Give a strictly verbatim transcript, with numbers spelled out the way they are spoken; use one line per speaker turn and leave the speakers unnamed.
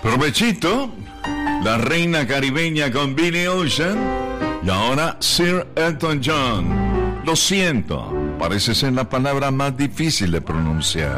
Provechito, la reina caribeña con Billy Ocean y ahora Sir Elton John. Lo siento, parece ser la palabra más difícil de pronunciar.